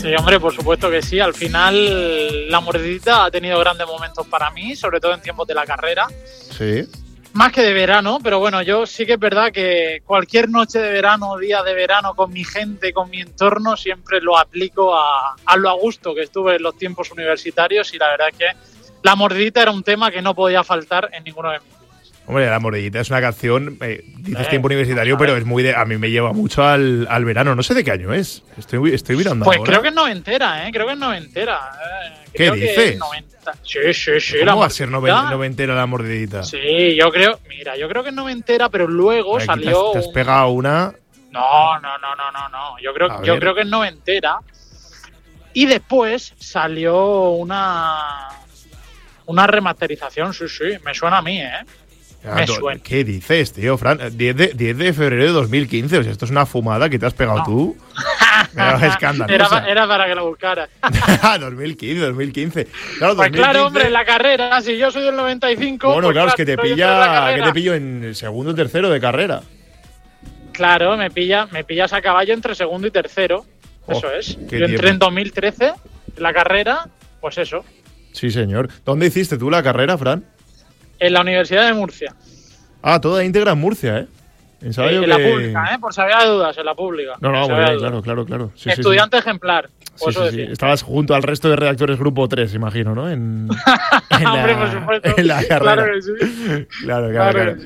Sí, hombre, por supuesto que sí. Al final, la mordidita ha tenido grandes momentos para mí, sobre todo en tiempos de la carrera. Sí. Más que de verano, pero bueno, yo sí que es verdad que cualquier noche de verano, día de verano, con mi gente, con mi entorno, siempre lo aplico a lo a gusto que estuve en los tiempos universitarios, y la verdad es que la mordidita era un tema que no podía faltar en ninguno de mis días. Hombre, La Mordidita es una canción, dices tiempo universitario, pero es muy de... A mí me lleva mucho al verano. No sé de qué año es. Estoy mirando Pues ahora. creo que es noventera, creo que es noventera. ¿Qué dices? Sí. ¿Cómo va a ser noventera La Mordidita? Sí, yo creo que es noventera, pero luego Aquí salió... te has pegado una... No. Yo creo que es noventera. Y después salió una remasterización, sí, me suena a mí, Me suena. ¿Qué dices, tío, Fran? 10 de febrero de 2015. O sea, esto es una fumada que te has pegado tú. Era escandalosa. Era para que lo buscaras. 2015. Claro, pues 2015. Claro, hombre, en la carrera, si yo soy del 95... Bueno, pues claro, es que te pillo pillo en el segundo o tercero de carrera. Claro, me pillas a caballo entre segundo y tercero. Eso es. Yo entré en 2013 en la carrera, pues eso. Sí, señor. ¿Dónde hiciste tú la carrera, Fran? En la Universidad de Murcia. Ah, toda íntegra en Murcia, ¿eh? En la pública, por si había dudas, en la pública. No, claro. Sí, Estudiante ejemplar. Sí. Estabas junto al resto de redactores grupo 3, imagino, ¿no? Hombre, por supuesto. En la carrera. Claro que sí. Claro.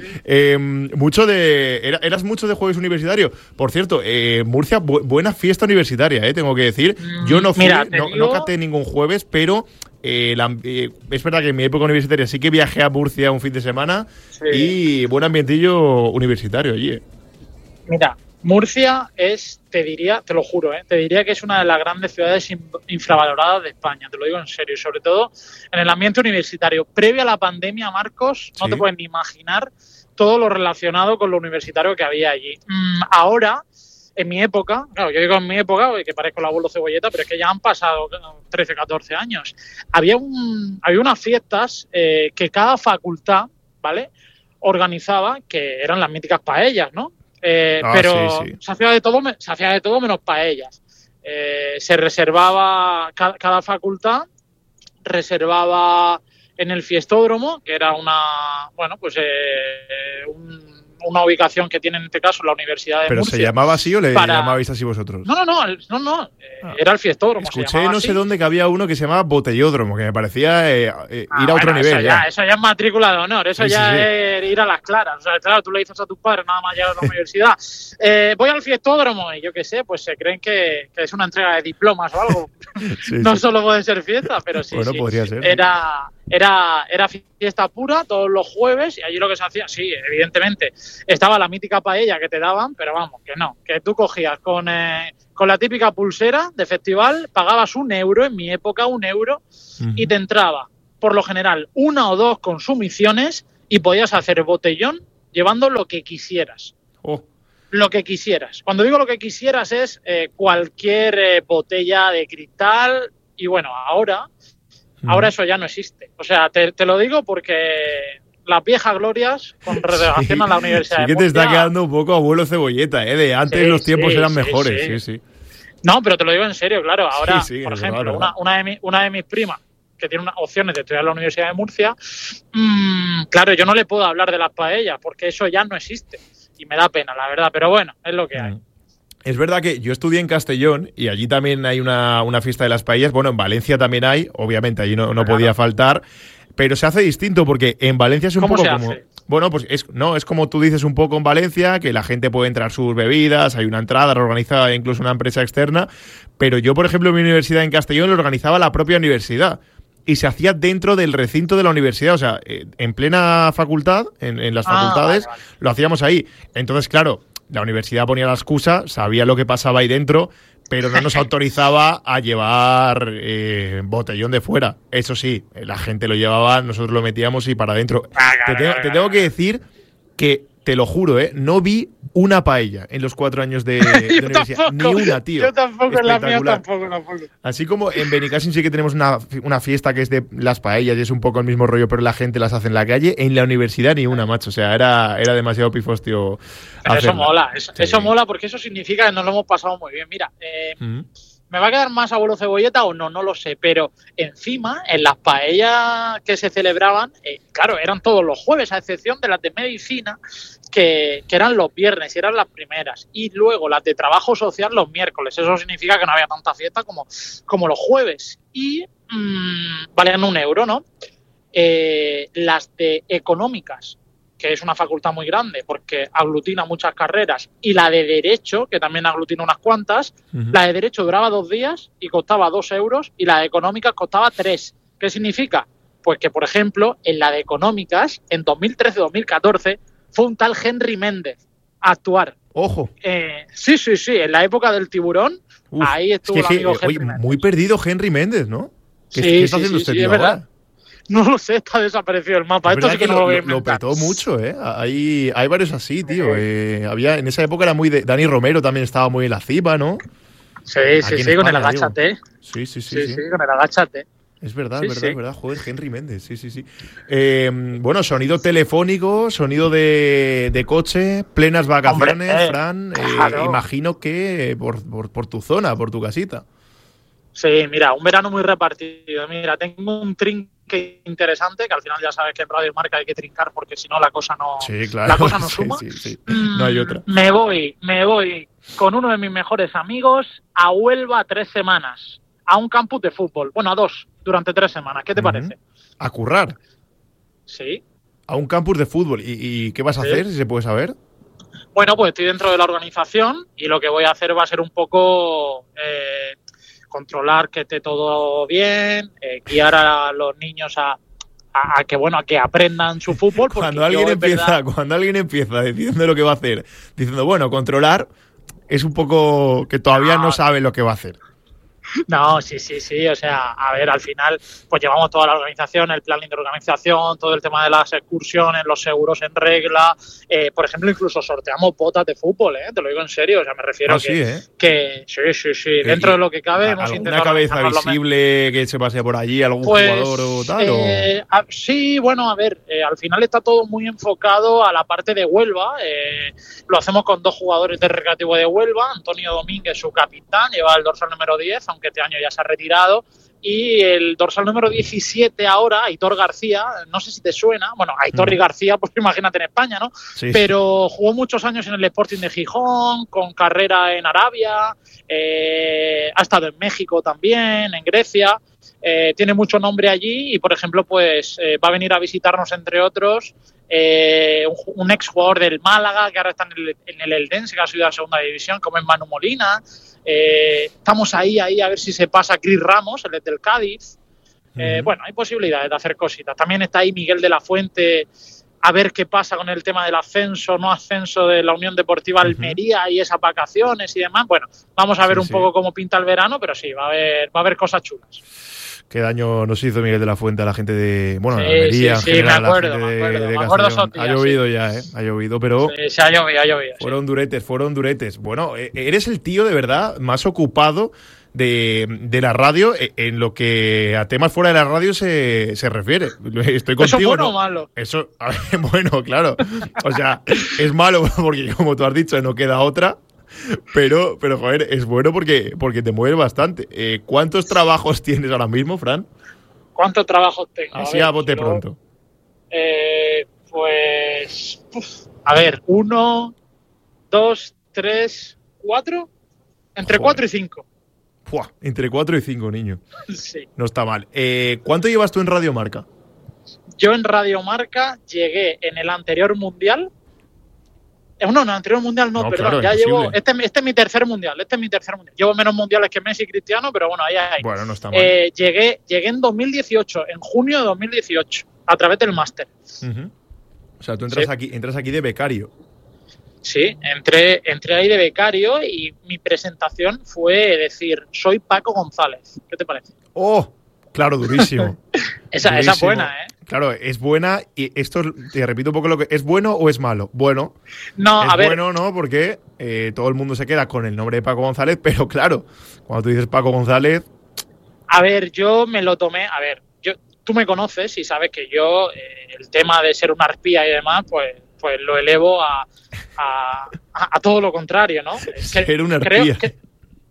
Sí. ¿Eras mucho de jueves universitario? Por cierto, Murcia, buena fiesta universitaria, tengo que decir. Yo no fui, no caté ningún jueves, pero es verdad que en mi época universitaria sí que viajé a Murcia un fin de semana y buen ambientillo universitario allí. Mira, Murcia te lo juro, te diría que es una de las grandes ciudades infravaloradas de España, te lo digo en serio, y sobre todo en el ambiente universitario. Previo a la pandemia, Marcos, no te puedes ni imaginar todo lo relacionado con lo universitario que había allí. Ahora, en mi época, claro, yo digo en mi época, que parezco el abuelo Cebolleta, pero es que ya han pasado 13, 14 años. Había unas fiestas que cada facultad, ¿vale?, organizaba, que eran las míticas paellas, ¿no? Pero sí. Se hacía de todo menos paellas. Se reservaba, cada facultad reservaba en el fiestódromo, que era una ubicación que tiene en este caso la Universidad de Murcia. ¿Pero se llamaba así o le llamabais así vosotros? No. Era el fiestódromo. Escuché no sé dónde que había uno que se llamaba botellódromo, que me parecía ir a otro nivel. Eso ya es matrícula de honor, eso es ir a las claras. O sea, claro, tú le dices a tus padres nada más llegar a la universidad, voy al fiestódromo, y yo qué sé, pues se creen que es una entrega de diplomas o algo. Solo puede ser fiesta, pero sí. Bueno, podría ser. Era fiesta pura todos los jueves, y allí lo que se hacía, sí, evidentemente, estaba la mítica paella que te daban, pero vamos, que tú cogías con la típica pulsera de festival, pagabas €1, en mi época €1, y te entraba, por lo general, 1 o 2 consumiciones, y podías hacer botellón llevando lo que quisieras. Lo que quisieras. Cuando digo lo que quisieras es cualquier botella de cristal, y bueno, ahora eso ya no existe. O sea, te lo digo porque las viejas glorias con relación a la Universidad de Murcia. Sí que te está quedando un poco abuelo Cebolleta, de antes los tiempos eran mejores. Sí. No, pero te lo digo en serio, claro. Ahora, por ejemplo, una de mis primas, que tiene unas opciones de estudiar en la Universidad de Murcia, claro, yo no le puedo hablar de las paellas, porque eso ya no existe. Y me da pena, la verdad, pero bueno, es lo que hay. Es verdad que yo estudié en Castellón y allí también hay una fiesta de las paellas. Bueno, en Valencia también hay, obviamente allí no podía faltar, pero se hace distinto porque en Valencia es un poco como... Bueno, pues es como tú dices un poco en Valencia, que la gente puede entrar sus bebidas, hay una entrada, lo organiza incluso una empresa externa, pero yo, por ejemplo, en mi universidad en Castellón lo organizaba la propia universidad. Y se hacía dentro del recinto de la universidad, o sea, en plena facultad, en las facultades, lo hacíamos ahí. Entonces, claro, la universidad ponía la excusa, sabía lo que pasaba ahí dentro, pero no nos autorizaba a llevar botellón de fuera. Eso sí, la gente lo llevaba, nosotros lo metíamos y para adentro. Te tengo que decir que, te lo juro, no vi una paella en los 4 años de universidad. Ni una, tío. Yo tampoco, en la mía tampoco. Así como en Benicàssim sí que tenemos una fiesta que es de las paellas y es un poco el mismo rollo, pero la gente las hace en la calle. En la universidad ni una, macho. O sea, era demasiado pifostio. Pero eso mola. Eso mola porque eso significa que nos lo hemos pasado muy bien. Mira, ¿Me va a quedar más abuelo cebolleta o no? No lo sé, pero encima, en las paellas que se celebraban, claro, eran todos los jueves, a excepción de las de medicina, que eran los viernes y eran las primeras. Y luego las de trabajo social los miércoles. Eso significa que no había tanta fiesta como los jueves. Y valían €1, ¿no? Las de económicas, que es una facultad muy grande porque aglutina muchas carreras, y la de Derecho, que también aglutina unas cuantas, la de Derecho duraba 2 días y costaba €2, y la de Económicas costaba 3. ¿Qué significa? Pues que, por ejemplo, en la de Económicas, en 2013-2014, fue un tal Henry Méndez a actuar. ¡Ojo! Sí, en la época del tiburón, ahí estuvo el amigo Henry Méndez. Muy perdido Henry Méndez, ¿no? ¿Qué está haciendo este tío es verdad. ahora? No lo sé, está desaparecido el mapa. Esto sí que no lo petó mucho, ¿eh? Hay varios así, tío. En esa época era muy de... Dani Romero también estaba muy en la cima, ¿no? Sí, con el agáchate. Sí, con el agáchate. Es verdad. Joder, Henry Méndez, sí. Bueno, sonido telefónico, sonido de coche, plenas vacaciones, Fran. Claro. Imagino que por tu zona, por tu casita. Sí, mira, un verano muy repartido. Mira, tengo un trinque interesante, que al final ya sabes que en Radio Marca hay que trincar porque si no la cosa no, claro. la cosa no suma. Sí. No hay otra. Me voy con uno de mis mejores amigos a Huelva 3 semanas, a un campus de fútbol. Bueno, a 2, durante 3 semanas. ¿Qué te parece? ¿A currar? Sí. ¿A un campus de fútbol? ¿Y qué vas a hacer, si se puede saber? Bueno, pues estoy dentro de la organización y lo que voy a hacer va a ser un poco... controlar que esté todo bien, guiar a los niños a que aprendan su fútbol. Cuando alguien empieza diciendo lo que va a hacer, diciendo, bueno, controlar, es un poco que todavía no sabe lo que va a hacer. No, sí. O sea, a ver, al final, pues llevamos toda la organización, el planning de organización, todo el tema de las excursiones, los seguros en regla. Por ejemplo, incluso sorteamos botas de fútbol, te lo digo en serio. O sea, me refiero que sí. Dentro de lo que cabe, hemos intentado. ¿Una cabeza visible que se pase por allí, algún jugador o tal? Sí, bueno, a ver, al final está todo muy enfocado a la parte de Huelva. Lo hacemos con 2 jugadores de Recreativo de Huelva. Antonio Domínguez, su capitán, lleva el dorsal número 10, aunque este año ya se ha retirado, y el dorsal número 17 ahora, Aitor García, no sé si te suena, bueno, Aitor y García, pues imagínate en España, ¿no? Sí. Pero jugó muchos años en el Sporting de Gijón, con carrera en Arabia, ha estado en México también, en Grecia, tiene mucho nombre allí y, por ejemplo, pues va a venir a visitarnos, entre otros, un exjugador del Málaga, que ahora está en el Eldense, que ha subido a segunda división, como es Manu Molina. Estamos ahí a ver si se pasa Cris Ramos, el del Cádiz. Bueno, hay posibilidades de hacer cositas. También está ahí Miguel de la Fuente, a ver qué pasa con el tema del ascenso, no ascenso de la Unión Deportiva Almería y esas vacaciones y demás. Bueno, vamos a ver un poco cómo pinta el verano, pero sí, va a haber cosas chulas. Qué daño nos hizo Miguel de la Fuente a la gente de... Bueno, Almería, en general, me acuerdo. Ha llovido ya, Ha llovido, pero... Sí, se ha llovido. Fueron duretes. Bueno, eres el tío, de verdad, más ocupado de la radio en lo que a temas fuera de la radio se refiere. Estoy contigo. ¿Eso es bueno o malo? Eso, bueno, claro. O sea, es malo porque, como tú has dicho, no queda otra. Pero joder, es bueno porque te mueves bastante. ¿Cuántos trabajos tienes ahora mismo, Fran? ¿Cuántos trabajos tengo? Así a bote pronto. Pues... a ver, 1, 2, 3, 4... Entre 4 y 5. Entre 4 y 5, niño. Sí. No está mal. ¿Cuánto llevas tú en Radio Marca? Yo en Radio Marca llegué en el anterior mundial. No, en el anterior mundial no, perdón. Claro, ya llevo. Este es mi tercer mundial. Llevo menos mundiales que Messi y Cristiano, pero bueno, ahí. Bueno, no está mal. Llegué en 2018, en junio de 2018, a través del máster. O sea, tú entras aquí de becario. Sí, entré ahí de becario y mi presentación fue decir, soy Paco González. ¿Qué te parece? ¡Oh! Claro, durísimo. Esa es buena, Claro, es buena y esto, te repito un poco lo que... ¿Es bueno o es malo? Bueno. No, a ver. Es bueno, ¿no? Porque todo el mundo se queda con el nombre de Paco González, pero claro, cuando tú dices Paco González... A ver, yo me lo tomé... A ver, tú me conoces y sabes que yo, el tema de ser una arpía y demás, pues lo elevo a todo lo contrario, ¿no? Ser una arpía.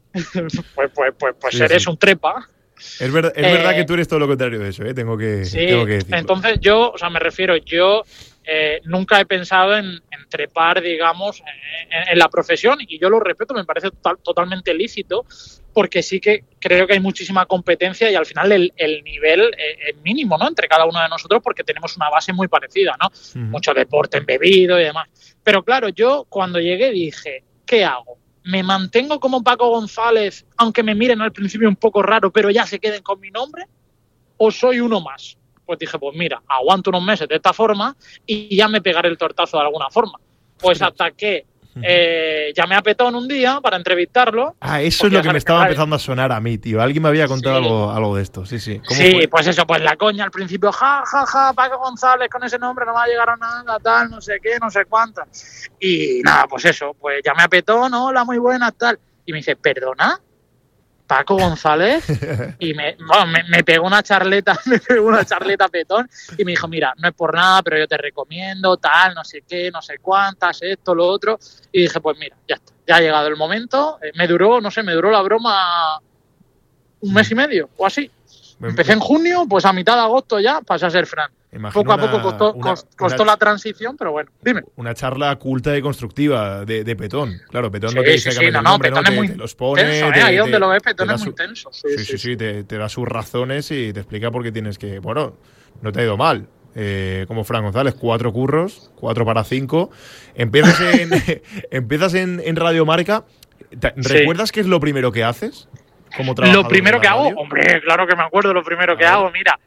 pues sí, eres un trepa. Es verdad que tú eres todo lo contrario de eso, tengo que decirlo. Entonces yo, o sea, me refiero, nunca he pensado en trepar, digamos, en la profesión, y yo lo respeto, me parece totalmente lícito, porque sí que creo que hay muchísima competencia y al final el nivel es mínimo, ¿no?, entre cada uno de nosotros, porque tenemos una base muy parecida, ¿no? Mucho deporte embebido y demás. Pero claro, yo cuando llegué dije, ¿qué hago? ¿Me mantengo como Paco González, aunque me miren al principio un poco raro, pero ya se queden con mi nombre? ¿O soy uno más? Pues dije, pues mira, aguanto unos meses de esta forma y ya me pegaré el tortazo de alguna forma. Pues hasta que llamé a Petón un día para entrevistarlo. Eso es lo que me estaba empezando a sonar a mí, tío. Alguien me había contado algo de esto, sí. Sí, fue? Pues eso, pues la coña al principio, ja, Paco González, con ese nombre no va a llegar a nada, tal, no sé qué, no sé cuánto. Y nada, pues eso, pues llamé a Petón, hola, muy buenas, tal. Y me dice, ¿perdona? Paco González, y me pegó una charleta, Petón, y me dijo, mira, no es por nada, pero yo te recomiendo, tal, no sé qué, no sé cuántas, esto, lo otro, y dije, pues mira, ya está, ya ha llegado el momento, me duró la broma un mes y medio, o así. Empecé en junio, pues a mitad de agosto ya pasé a ser Fran. Poco a poco costó la transición, pero bueno, dime. Una charla culta y constructiva de Petón. Claro, Petón no te dice que Petón es muy te los pone, tenso, ahí donde lo ves, Petón es muy tenso. Sí, te da sus razones y te explica por qué tienes que... Bueno, no te ha ido mal. Como Fran González, 4 curros, 4 para 5. Empiezas en Radio Marca. ¿Recuerdas qué es lo primero que haces? Lo primero que hago, hombre, claro que me acuerdo lo primero que hago. Mira,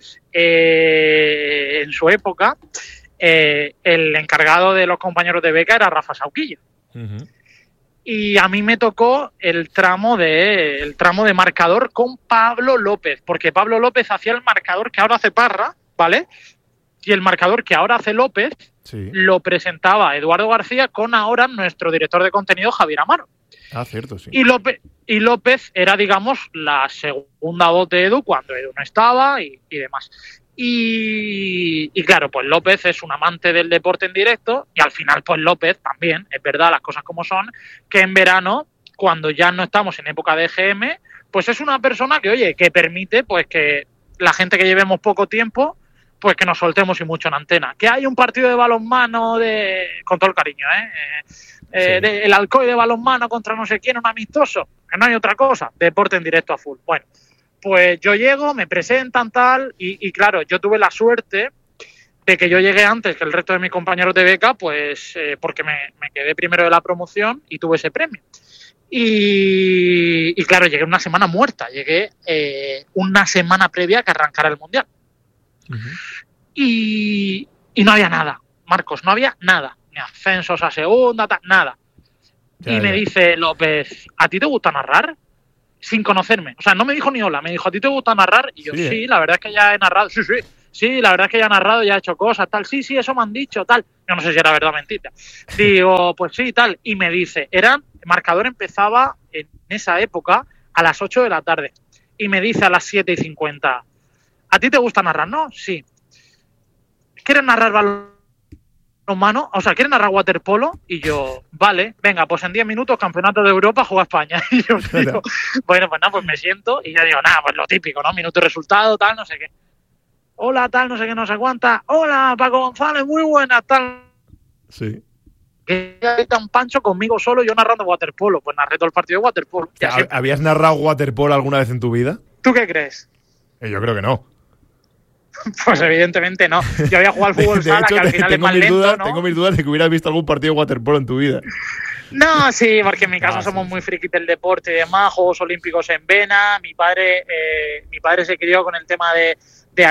en su época, el encargado de los compañeros de beca era Rafa Sauquillo. Y a mí me tocó el tramo de marcador con Pablo López, porque Pablo López hacía el marcador que ahora hace Parra, ¿vale? Y el marcador que ahora hace López lo presentaba Eduardo García con ahora nuestro director de contenido, Javier Amaro. Cierto, sí. Y López era, digamos, la segunda voz de Edu cuando Edu no estaba y demás. Y claro, pues López es un amante del deporte en directo y al final, pues López también, es verdad, las cosas como son, que en verano, cuando ya no estamos en época de EGM, pues es una persona que, oye, que permite pues que la gente que llevemos poco tiempo, pues que nos soltemos y mucho en antena. Que hay un partido de balonmano con todo el cariño, el Alcoy de balonmano contra no sé quién, un amistoso, que no hay otra cosa, deporte en directo a full. Bueno, pues yo llego, me presentan tal, y claro, yo tuve la suerte de que yo llegué antes que el resto de mis compañeros de beca, pues porque me quedé primero de la promoción y tuve ese premio. Y claro, llegué una semana muerta, llegué una semana previa a que arrancara el Mundial. Y no había nada, Marcos, no había nada. Ni ascensos a segunda, nada. Me dice López, ¿a ti te gusta narrar? Sin conocerme. O sea, no me dijo ni hola, me dijo, ¿a ti te gusta narrar? Y yo, sí, la verdad es que ya he narrado. Sí, la verdad es que ya he narrado, ya he hecho cosas, tal. Sí, eso me han dicho, tal. Yo no sé si era verdad o mentira. Digo, pues sí, tal. Y me dice, el marcador empezaba en esa época a las 8 de la tarde. Y me dice a las 7:50, ¿a ti te gusta narrar? No, sí. ¿Quieres narrar balonmano? O sea, ¿quieres narrar waterpolo? Y yo, vale, venga, pues en 10 minutos campeonato de Europa juega España. Y yo digo, bueno, pues nada, pues me siento y ya digo, nada, pues lo típico, ¿no? Minuto y resultado, tal, no sé qué. Hola, tal, no sé qué, no sé cuánta. Hola, Paco González, muy buena, tal. Sí. Que hay tan pancho conmigo solo, yo narrando waterpolo. Pues narré todo el partido de waterpolo. ¿Habías narrado waterpolo alguna vez en tu vida? ¿Tú qué crees? Yo creo que no. Pues evidentemente no. Yo había jugado al fútbol sala, que al final es más lento, ¿no? Tengo mis dudas de que hubieras visto algún partido de waterpolo en tu vida. No, sí, porque en mi casa somos muy frikis del deporte y demás, Juegos Olímpicos en vena. Mi padre se crió con el tema de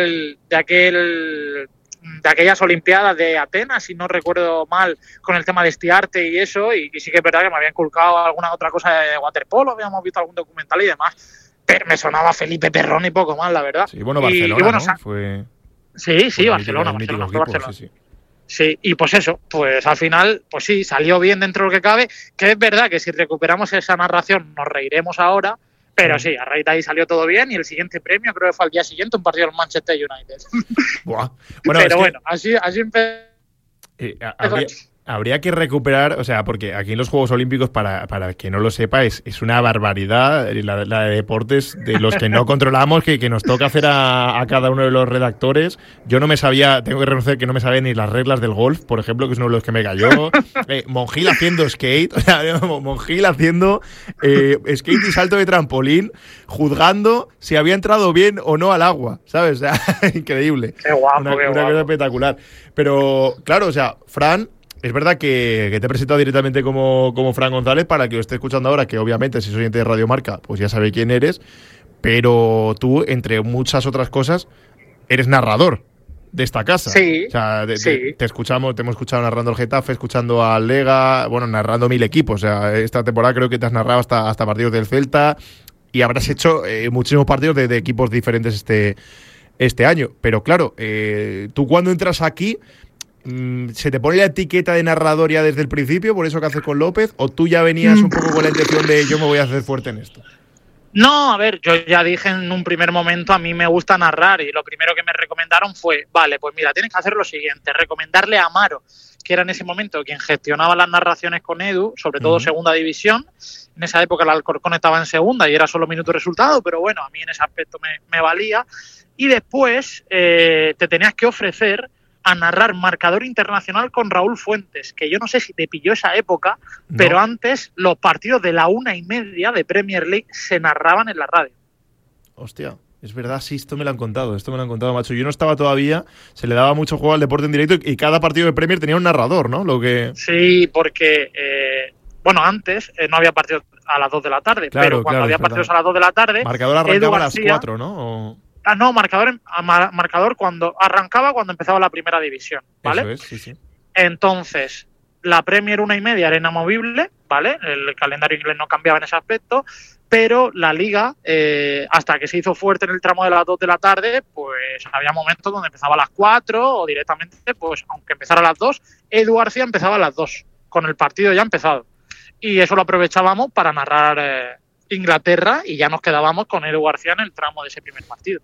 aquellas Olimpiadas de Atenas, si no recuerdo mal, con el tema de estiarte y eso, y sí que es verdad que me había inculcado alguna otra cosa de waterpolo, habíamos visto algún documental y demás. Pero me sonaba Felipe Perrón y poco más, la verdad. Sí, bueno, Barcelona, ¿no? Fue... Sí, Barcelona. Sí, y pues eso, pues al final, pues sí, salió bien dentro de lo que cabe, que es verdad que si recuperamos esa narración nos reiremos ahora, pero sí, a raíz de ahí salió todo bien y el siguiente premio creo que fue al día siguiente, un partido del Manchester United. Buah. Bueno, pero bueno, así empezó. Habría que recuperar, o sea, porque aquí en los Juegos Olímpicos, para el que no lo sepa, es una barbaridad la de deportes de los que no controlamos, que nos toca hacer a cada uno de los redactores. Yo no me sabía, tengo que reconocer que no me sabía ni las reglas del golf, por ejemplo, que es uno de los que me cayó. Monjil haciendo skate, o sea, Monjil haciendo skate y salto de trampolín, juzgando si había entrado bien o no al agua, ¿sabes? O sea, increíble. Qué guapo, una cosa espectacular. Pero, claro, o sea, Fran... Es verdad que te he presentado directamente como Fran González para que lo esté escuchando ahora, que obviamente si soy oyente de Radio Marca, pues ya sabe quién eres, pero tú, entre muchas otras cosas, eres narrador de esta casa. Sí, o sea, sí. te hemos escuchado narrando el Getafe, escuchando al Lega, bueno, narrando 1000 equipos. O sea, esta temporada creo que te has narrado hasta partidos del Celta y habrás hecho muchísimos partidos de equipos diferentes este año. Pero claro, tú cuando entras aquí... ¿Se te pone la etiqueta de narrador ya desde el principio, por eso que haces con López? ¿O tú ya venías un poco con la intención de yo me voy a hacer fuerte en esto? No, a ver, yo ya dije en un primer momento, a mí me gusta narrar y lo primero que me recomendaron fue, vale, pues mira, tienes que hacer lo siguiente, recomendarle a Amaro, que era en ese momento quien gestionaba las narraciones con Edu, sobre todo segunda división. En esa época el Alcorcón estaba en segunda y era solo minuto resultado, pero bueno, a mí en ese aspecto me valía. Y después te tenías que ofrecer a narrar marcador internacional con Raúl Fuentes, que yo no sé si te pilló esa época, no. Pero antes los partidos de la 1:30 de Premier League se narraban en la radio. Hostia, es verdad, sí, esto me lo han contado, macho. Yo no estaba todavía, se le daba mucho juego al deporte en directo y cada partido de Premier tenía un narrador, ¿no? Sí, porque, bueno, antes no había partidos a las 2 de la tarde, claro, pero cuando había partidos a las 2 de la tarde... Marcador arrancaba a las 4, ¿no? No, marcador cuando empezaba la primera división, ¿vale? Eso es, sí, sí. Entonces, la Premier 1:30 era inamovible, ¿vale? El calendario inglés no cambiaba en ese aspecto, pero la Liga, hasta que se hizo fuerte en el tramo de las 2 de la tarde, pues había momentos donde empezaba a las 4 o directamente, pues aunque empezara a las 2, Edu García empezaba a las 2, con el partido ya empezado. Y eso lo aprovechábamos para narrar... Inglaterra y ya nos quedábamos con Edu García en el tramo de ese primer partido.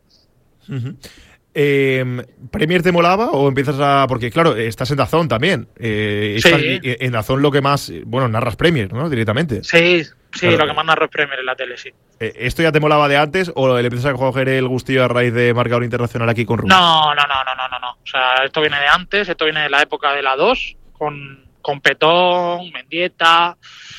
¿Premier te molaba o empiezas a...? Porque claro, estás en DAZN también. Sí. En DAZN lo que más... Bueno, narras Premier, ¿no? Directamente. Sí, claro. Lo que más narro es Premier en la tele, sí. ¿Esto ya te molaba de antes o le empiezas a coger el gustillo a raíz de marcador internacional aquí con Rubén? No. O sea, esto viene de antes, esto viene de la época de la 2, con Petón, Mendieta...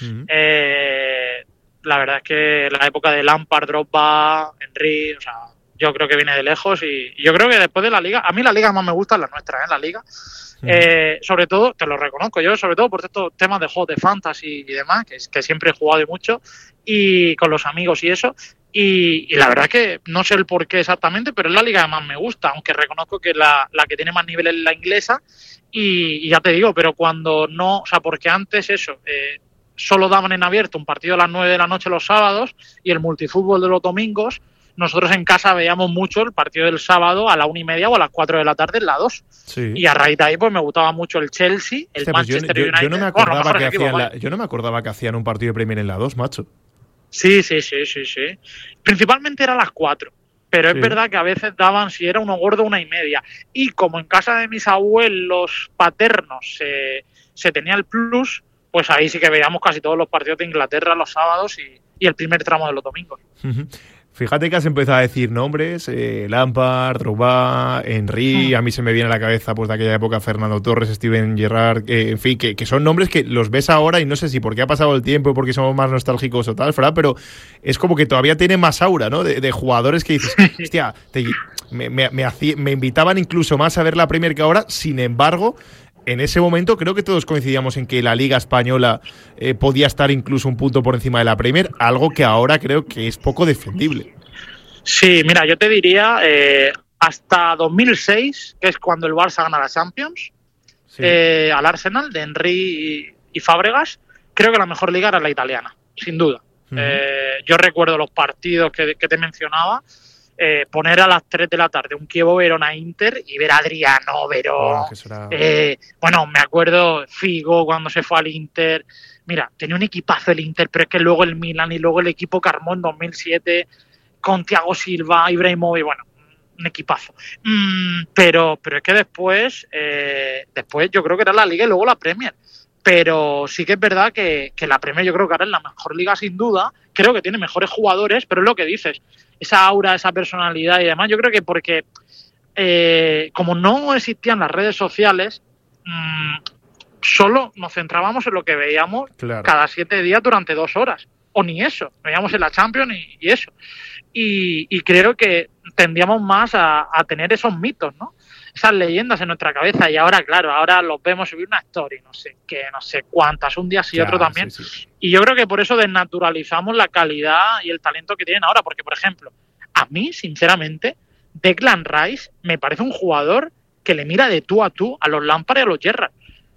La verdad es que la época de Lampard, Drogba, Henry, o sea, yo creo que viene de lejos y yo creo que después de la Liga, a mí la Liga más me gusta es la nuestra, la Liga. Sobre todo, te lo reconozco yo, sobre todo por estos temas de juegos de fantasy y demás, que siempre he jugado y mucho, y con los amigos y eso. Y la verdad es que no sé el por qué exactamente, pero es la liga que más me gusta, aunque reconozco que la que tiene más nivel es la inglesa. Y ya te digo, pero cuando no, o sea, porque antes eso... solo daban en abierto un partido a las 9 de la noche los sábados y el multifútbol de los domingos. Nosotros en casa veíamos mucho el partido del sábado a la 1:30 o a las 4 de la tarde en la 2. Sí. Y a raíz de ahí pues me gustaba mucho el Chelsea, el Manchester United. Yo no me acordaba que hacían un partido de Premier en la 2, macho. Sí. Principalmente era a las 4. Pero es verdad que a veces daban, si era uno gordo, 1:30. Y como en casa de mis abuelos paternos se tenía el plus... pues ahí sí que veíamos casi todos los partidos de Inglaterra los sábados y el primer tramo de los domingos. Fíjate que has empezado a decir nombres, Lampard, Drogba, Henry, a mí se me viene a la cabeza pues de aquella época Fernando Torres, Steven Gerrard, en fin, que son nombres que los ves ahora y no sé si porque ha pasado el tiempo, porque somos más nostálgicos o tal, Fran, pero es como que todavía tiene más aura, ¿no? De jugadores que dices, hostia, me invitaban incluso más a ver la Premier que ahora, sin embargo... En ese momento creo que todos coincidíamos en que la Liga Española podía estar incluso un punto por encima de la Premier, algo que ahora creo que es poco defendible. Sí, mira, yo te diría hasta 2006, que es cuando el Barça gana la Champions, al Arsenal de Henry y Fábregas, creo que la mejor liga era la italiana, sin duda. Yo recuerdo los partidos que te mencionaba, poner a las 3 de la tarde un Chievo-Verona-Inter y ver a Adriano, Verón. Bueno, me acuerdo Figo cuando se fue al Inter. Mira, tenía un equipazo el Inter, pero es que luego el Milan y luego el equipo que armó en 2007 con Thiago Silva, Ibrahimovic, bueno, un equipazo. Pero es que después yo creo que era la Liga y luego la Premier. Pero sí que es verdad que la Premier yo creo que ahora es la mejor liga sin duda. Creo que tiene mejores jugadores, pero es lo que dices. Esa aura, esa personalidad y demás. Yo creo que porque como no existían las redes sociales, solo nos centrábamos en lo que veíamos cada 7 días durante 2 horas. O ni eso. Veíamos en la Champions y eso. Y creo que tendíamos más a tener esos mitos, ¿no? Esas leyendas en nuestra cabeza. Y ahora, claro, ahora los vemos subir una story, no sé qué, no sé cuántas, un día sí, otro también. Sí. Y yo creo que por eso desnaturalizamos la calidad y el talento que tienen ahora. Porque, por ejemplo, a mí, sinceramente, Declan Rice me parece un jugador que le mira de tú a los Lampard y a los Gerrard.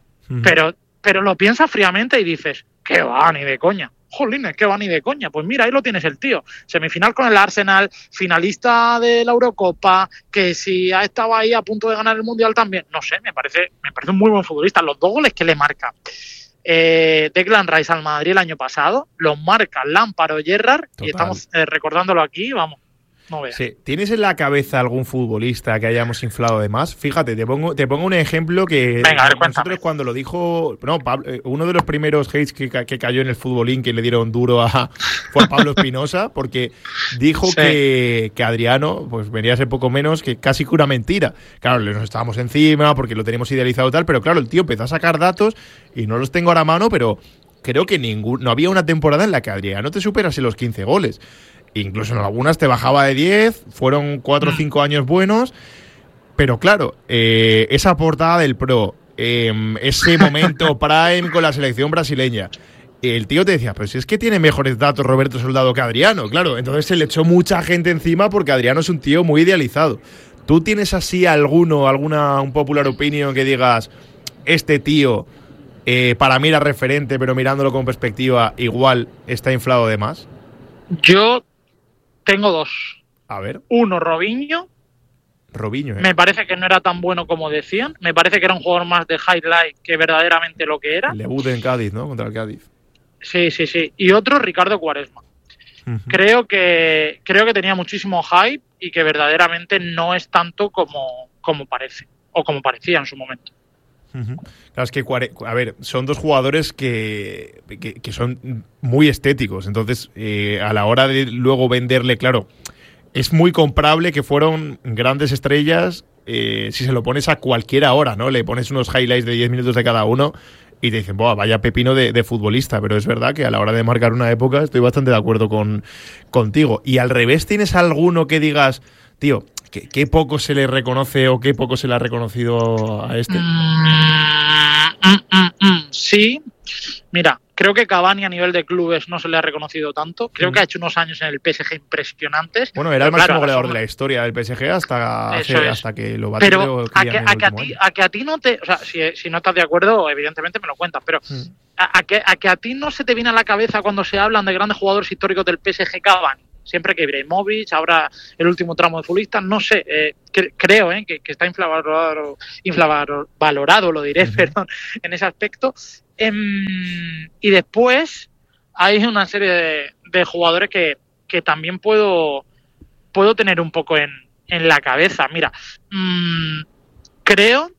Pero lo piensas fríamente y dices, ¿qué va? Ni de coña. Jolines, ¿qué va? Ni de coña. Pues mira, ahí lo tienes el tío. Semifinal con el Arsenal, finalista de la Eurocopa, que si ha estado ahí a punto de ganar el Mundial también. No sé, me parece un muy buen futbolista. Los 2 goles que le marca Declan Rice al Madrid el año pasado, los marca Lampard o Gerrard. Total. Y estamos recordándolo aquí, vamos. No veas. Sí. ¿Tienes en la cabeza algún futbolista que hayamos inflado de más? Fíjate, te pongo un ejemplo que nosotros cuando lo dijo Pablo, uno de los primeros hates que cayó en el futbolín que le dieron duro fue a Pablo Espinosa, porque dijo que Adriano pues venía a ser poco menos que casi que una mentira. Claro, nos estábamos encima porque lo teníamos idealizado tal, pero claro, el tío empezó a sacar datos y no los tengo ahora a mano, pero creo que no había una temporada en la que Adriano te superase los 15 goles. Incluso en algunas te bajaba de 10, fueron 4 o 5 años buenos, pero claro, esa portada del Pro, ese momento prime con la selección brasileña, el tío te decía, pero si es que tiene mejores datos Roberto Soldado que Adriano, claro, entonces se le echó mucha gente encima porque Adriano es un tío muy idealizado. ¿Tú tienes así un popular opinion que digas, este tío para mí era referente, pero mirándolo con perspectiva, igual está inflado de más? Yo tengo 2. A ver. Uno, Robinho. Me parece que no era tan bueno como decían. Me parece que era un jugador más de highlight que verdaderamente lo que era. El debut en Cádiz, ¿no? Contra el Cádiz. Sí. Y otro, Ricardo Quaresma. Creo que tenía muchísimo hype y que verdaderamente no es tanto como parece. O como parecía en su momento. Claro, es que, a ver, son 2 jugadores que son muy estéticos, entonces a la hora de luego venderle, claro, es muy comprable que fueron grandes estrellas si se lo pones a cualquiera hora, ¿no? Le pones unos highlights de 10 minutos de cada uno y te dicen, vaya pepino de futbolista, pero es verdad que a la hora de marcar una época estoy bastante de acuerdo contigo. Y al revés, ¿tienes alguno que digas, tío, qué poco se le reconoce o qué poco se le ha reconocido a este? Sí, mira, creo que Cavani a nivel de clubes no se le ha reconocido tanto. Creo que ha hecho unos años en el PSG impresionantes. Bueno, era el máximo goleador de la historia del PSG hasta que lo batió. Pero a que a ti no te... O sea, si no estás de acuerdo, evidentemente me lo cuentas, pero a que a ti no se te viene a la cabeza cuando se hablan de grandes jugadores históricos del PSG Cavani. Siempre que Ibrahimovic, ahora el último tramo de futbolistas, no sé, creo que está infravalorado, lo diré, perdón, en ese aspecto. Y después hay una serie de jugadores que también puedo tener un poco en la cabeza. Mira, creo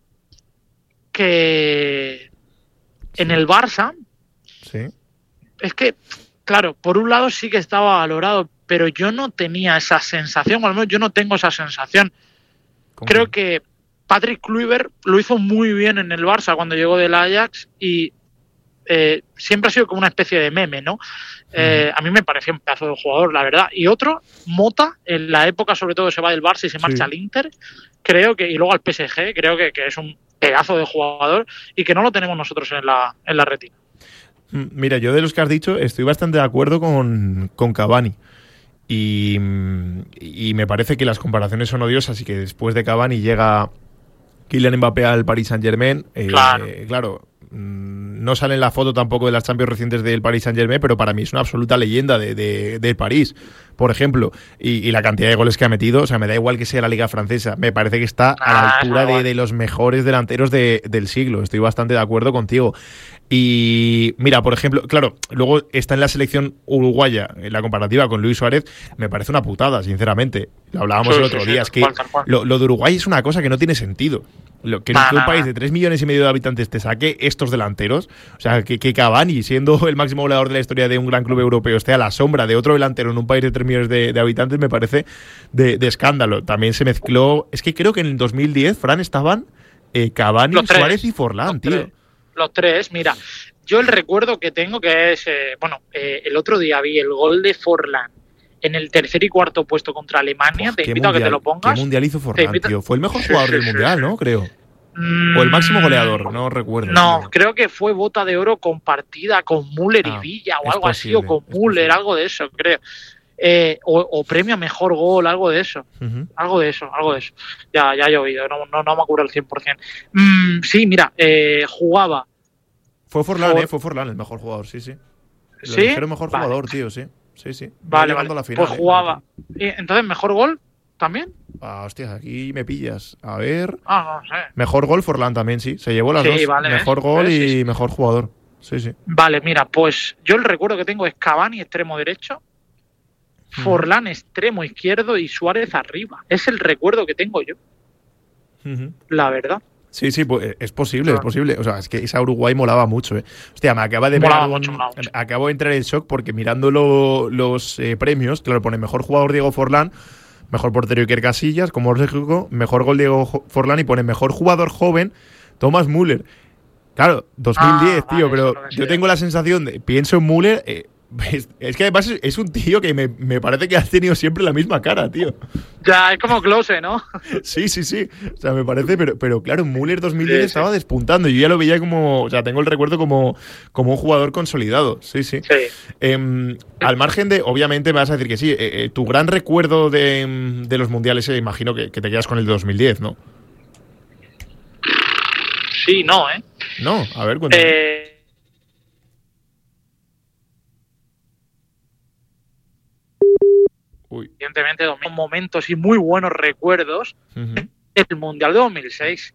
que en el Barça, es que, claro, por un lado sí que estaba valorado, pero yo no tenía esa sensación, o al menos yo no tengo esa sensación. Creo que Patrick Kluivert lo hizo muy bien en el Barça cuando llegó del Ajax y siempre ha sido como una especie de meme, ¿no? A mí me parecía un pedazo de jugador, la verdad. Y otro, Mota, en la época sobre todo se va del Barça y se marcha al Inter, creo que, y luego al PSG, creo que es un pedazo de jugador y que no lo tenemos nosotros en la retina. Mira, yo de los que has dicho estoy bastante de acuerdo con Cavani. Y me parece que las comparaciones son odiosas y que después de Cavani llega Kylian Mbappé al Paris Saint-Germain. Claro. no sale en la foto tampoco de las Champions recientes del Paris Saint-Germain, pero para mí es una absoluta leyenda del París, por ejemplo. Y la cantidad de goles que ha metido, o sea, me da igual que sea la Liga Francesa, me parece que está a la altura de los mejores delanteros del siglo. Estoy bastante de acuerdo contigo. Y mira, por ejemplo, claro, luego está en la selección uruguaya, en la comparativa con Luis Suárez, me parece una putada, sinceramente. Lo hablábamos el otro día, es que lo de Uruguay es una cosa que no tiene sentido. Que un país de 3,5 millones de habitantes te saque estos delanteros, o sea, que Cavani, siendo el máximo goleador de la historia de un gran club europeo, esté a la sombra de otro delantero en un país de 3 millones de habitantes, me parece de escándalo. También se mezcló, es que creo que en el 2010, Fran, estaban Cavani, Suárez y Forlán, tío. Los tres, mira, yo el recuerdo que tengo que es, el otro día vi el gol de Forlán en el tercer y cuarto puesto contra Alemania. Te invito a que te lo pongas. ¿Qué mundial hizo Forlán, tío? Fue el mejor jugador del mundial, ¿no? Creo. O el máximo goleador, no recuerdo. No, tío. Creo que fue bota de oro compartida con Müller y Villa o algo posible, así, o con Müller, algo de eso, creo. O premio a mejor gol, algo de eso. Algo de eso. Ya he oído, no me acuerdo al 100%. Sí, mira, jugaba. Fue Forlán el mejor jugador, sí. ¿Sí? El mejor jugador, tío, sí. Vale. A la final, pues jugaba. Entonces, ¿mejor gol también? Hostia, aquí me pillas. A ver. No sé. Mejor gol Forlán también, sí. Se llevó las dos. Vale, mejor gol y mejor jugador. Sí. Vale, mira, pues yo el recuerdo que tengo es Cavani, extremo derecho, Forlán, extremo izquierdo y Suárez arriba. Es el recuerdo que tengo yo. La verdad. Sí, pues es posible. O sea, es que esa Uruguay molaba mucho, Hostia, me acaba de acabo de entrar en shock porque mirando los premios, claro, pone mejor jugador Diego Forlán, mejor portero Iker Casillas, como lógico, mejor gol Diego Forlán y pone mejor jugador joven Thomas Müller. Claro, 2010, tío, pero yo tengo la sensación pienso en Müller. Es que además es un tío que me parece que ha tenido siempre la misma cara, tío. Ya, es como Klose, ¿no? Sí. O sea, me parece, pero claro, Müller 2010 estaba despuntando. Yo ya lo veía como, o sea, tengo el recuerdo como un jugador consolidado. Sí. Al margen de, obviamente me vas a decir que sí, tu gran recuerdo de los mundiales, imagino que te quedas con el de 2010, ¿no? Sí, no, No, a ver, cuéntame. Evidentemente, momentos y muy buenos recuerdos del Mundial de 2006.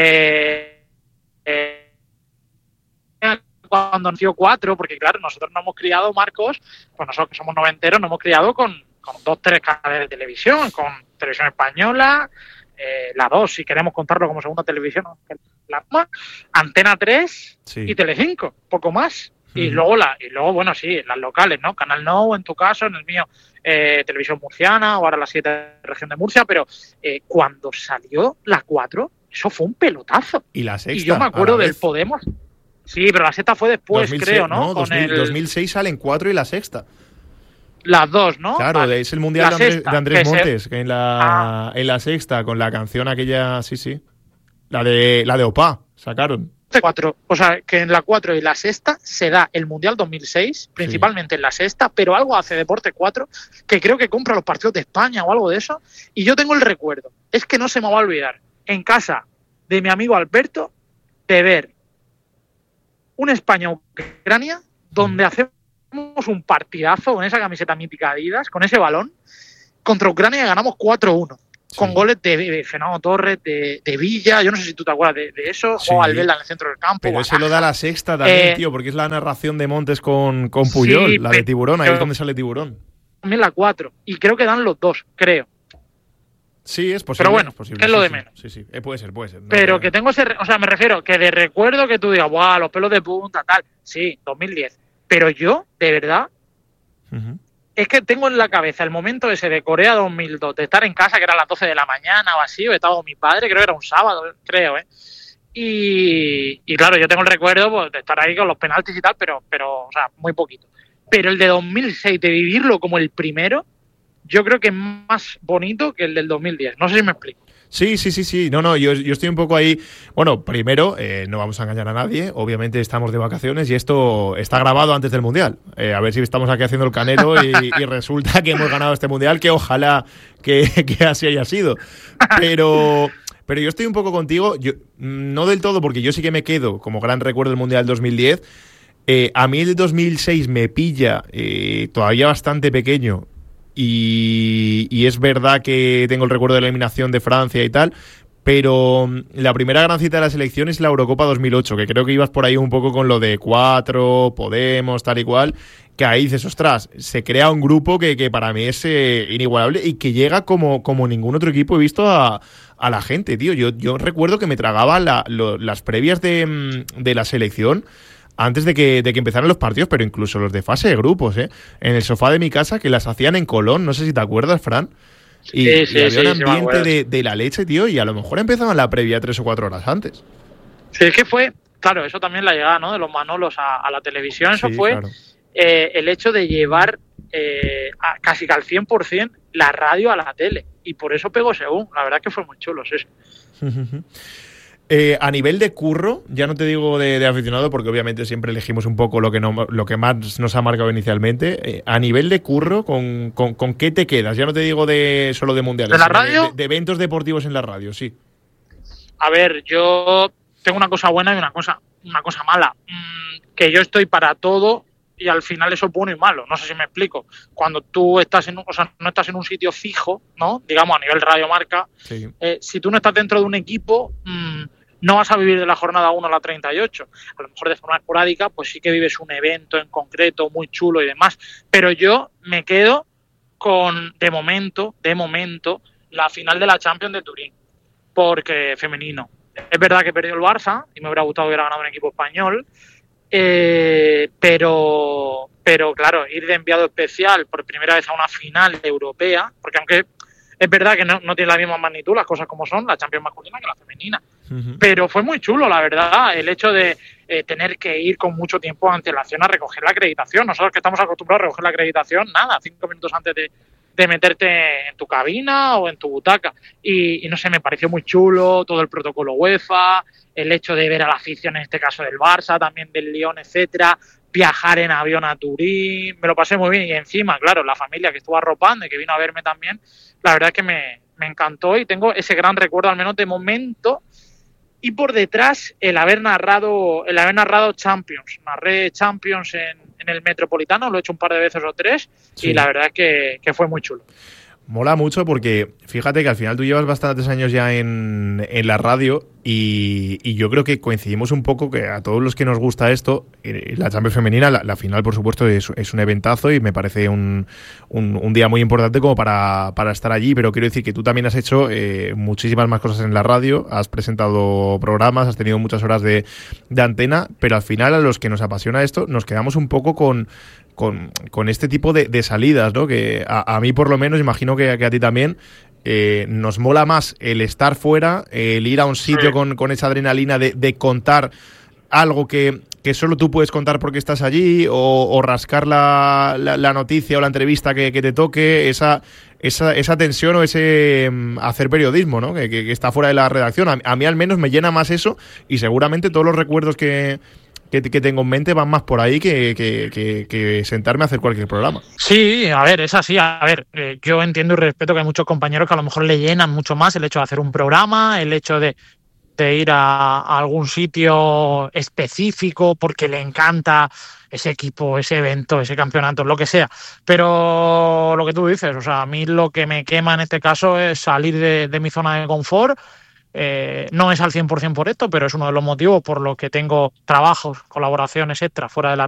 Cuando nació 4, porque claro, nosotros nos hemos criado, Marcos, pues nosotros que somos noventeros, nos hemos criado con 2-3 canales de televisión, con Televisión Española, la 2, si queremos contarlo como segunda televisión, la Antena 3 y Telecinco, poco más. Y luego, bueno, sí, las locales, ¿no? Canal Nou, en tu caso, en el mío, Televisión Murciana, o ahora la 7 región de Murcia, pero cuando salió la 4, eso fue un pelotazo. Y la sexta. Y yo me acuerdo del Podemos. Sí, pero la sexta fue después, 2006, creo, ¿no? 2006 salen 4 y la sexta. Las dos, ¿no? Claro, es el mundial de Andrés Montes, que en la sexta, con la canción aquella, sí. La de Opa, sacaron. 4, o sea, que en la 4 y la sexta se da el Mundial 2006, principalmente en la sexta, pero algo hace Deporte 4, que creo que compra los partidos de España o algo de eso, y yo tengo el recuerdo, es que no se me va a olvidar, en casa de mi amigo Alberto, de ver un España-Ucrania, donde hacemos un partidazo con esa camiseta mítica Adidas, con ese balón, contra Ucrania y ganamos 4-1. Con goles de Fernando Torres, de Villa, yo no sé si tú te acuerdas de eso, o Albelda en el centro del campo. Pero ese lo da la sexta también, tío, porque es la narración de Montes con Puyol, la de Tiburón, ahí es donde sale Tiburón. También la 4, y creo que dan los dos, creo. Sí, es posible. Pero bueno, es posible, es lo de menos. Sí, puede ser. No, pero que tengo o sea, me refiero, que de recuerdo que tú digas, ¡buah, los pelos de punta, tal! Sí, 2010. Pero yo, de verdad... Es que tengo en la cabeza el momento ese de Corea 2002, de estar en casa, que era a las 12 de la mañana o así, o estaba con mi padre, creo que era un sábado, Y claro, yo tengo el recuerdo pues, de estar ahí con los penaltis y tal, pero, o sea, muy poquito. Pero el de 2006, de vivirlo como el primero, yo creo que es más bonito que el del 2010. No sé si me explico. Sí. No, yo estoy un poco ahí. Bueno, primero, no vamos a engañar a nadie. Obviamente estamos de vacaciones y esto está grabado antes del Mundial. A ver si estamos aquí haciendo el canelo y resulta que hemos ganado este Mundial, que ojalá que así haya sido. Pero Pero yo estoy un poco contigo, no del todo, porque yo sí que me quedo como gran recuerdo del Mundial 2010. A mí el de 2006 me pilla todavía bastante pequeño y es verdad que tengo el recuerdo de la eliminación de Francia y tal, pero la primera gran cita de la selección es la Eurocopa 2008, que creo que ibas por ahí un poco con lo de 4, Podemos, tal y cual, que ahí dices, ostras, se crea un grupo que para mí es inigualable y que llega como ningún otro equipo he visto a la gente, tío. Yo recuerdo que me tragaba las previas de la selección antes de que empezaran los partidos, pero incluso los de fase de grupos, en el sofá de mi casa, que las hacían en Colón, no sé si te acuerdas, Fran. Y había un ambiente de la leche, tío, y a lo mejor empezaban la previa 3 o 4 horas antes. Sí, es que fue, claro, eso también la llegada, ¿no?, de los Manolos a la televisión, eso fue claro. El hecho de llevar casi que al 100% la radio a la tele, y por eso pegó según, la verdad es que fue muy chulo, sí. A nivel de curro, ya no te digo de aficionado, porque obviamente siempre elegimos un poco lo que más nos ha marcado inicialmente. A nivel de curro, ¿con qué te quedas? Ya no te digo solo de mundiales. ¿De la radio? De eventos deportivos en la radio, sí. A ver, yo tengo una cosa buena y una cosa mala. Que yo estoy para todo y al final eso es bueno y malo. No sé si me explico. Cuando tú estás no estás en un sitio fijo, ¿no?, digamos a nivel radiomarca, sí. Si tú no estás dentro de un equipo, no vas a vivir de la jornada 1 a la 38. A lo mejor de forma esporádica, pues sí que vives un evento en concreto muy chulo y demás. Pero yo me quedo con, de momento, la final de la Champions de Turín. Porque femenino. Es verdad que perdió el Barça y me hubiera gustado que hubiera ganado un equipo español. Pero claro, ir de enviado especial por primera vez a una final europea, porque aunque es verdad que no tiene la misma magnitud, las cosas como son, la Champions masculina que la femenina. Uh-huh. Pero fue muy chulo, la verdad, el hecho de tener que ir con mucho tiempo de antelación a recoger la acreditación. Nosotros que estamos acostumbrados a recoger la acreditación, 5 minutos antes de meterte en tu cabina o en tu butaca. Y no sé, me pareció muy chulo todo el protocolo UEFA, el hecho de ver a la afición, en este caso del Barça, también del Lyon, etcétera, viajar en avión a Turín, me lo pasé muy bien. Y encima, claro, la familia que estuvo arropando y que vino a verme también, la verdad es que me encantó y tengo ese gran recuerdo, al menos de momento. Y por detrás, el haber narrado Champions. Narré Champions en el Metropolitano, lo he hecho un par de veces o 3, sí. Y la verdad es que fue muy chulo. Mola mucho porque fíjate que al final tú llevas bastantes años ya en la radio y yo creo que coincidimos un poco que a todos los que nos gusta esto, la Champions femenina, la final por supuesto es un eventazo y me parece un día muy importante como para estar allí, pero quiero decir que tú también has hecho muchísimas más cosas en la radio, has presentado programas, has tenido muchas horas de antena, pero al final a los que nos apasiona esto nos quedamos un poco con este tipo de salidas, ¿no? Que a mí por lo menos, imagino que a ti también, nos mola más el estar fuera, el ir a un sitio con esa adrenalina de contar algo que solo tú puedes contar porque estás allí, o rascar la noticia o la entrevista que te toque, esa tensión o ese hacer periodismo, ¿no? Que está fuera de la redacción. A mí al menos me llena más eso y seguramente todos los recuerdos que tengo en mente van más por ahí que sentarme a hacer cualquier programa. Sí, a ver, es así. A ver, yo entiendo y respeto que hay muchos compañeros que a lo mejor le llenan mucho más el hecho de hacer un programa, el hecho de ir a algún sitio específico porque le encanta ese equipo, ese evento, ese campeonato, lo que sea. Pero lo que tú dices, o sea, a mí lo que me quema en este caso es salir de mi zona de confort. No es al 100% por esto, pero es uno de los motivos por los que tengo trabajos, colaboraciones extra fuera de la